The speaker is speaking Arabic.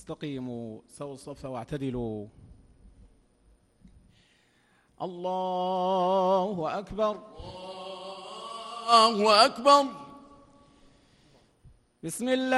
استقيموا، سووا الصف واعتدلوا. الله أكبر. الله أكبر. بسم الله.